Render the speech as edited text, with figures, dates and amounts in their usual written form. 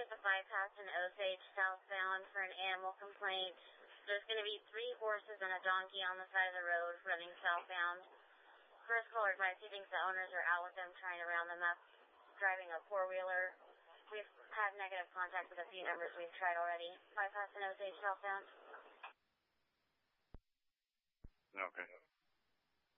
the bypass in Osage southbound for an animal complaint. There's going to be 3 horses and a donkey on the side of the road running southbound. First caller advised he thinks the owners are out with them trying to round them up, driving a 4-wheeler. We've had negative contact with a few numbers we've tried already. Bypass in Osage southbound. Okay.